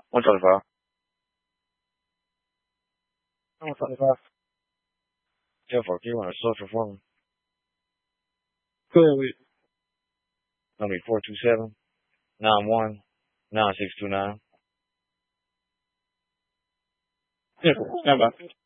125. 125. Yeah, fuck, you want a social phone? Go ahead with it. Number 427 91 9629. Yeah, stand by.